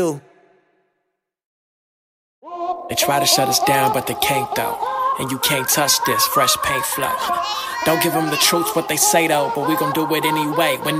They try to shut us down, but they can't though. And you can't touch this fresh paint flow. Don't give them the truth, what they say though, but we gon' do it anyway. When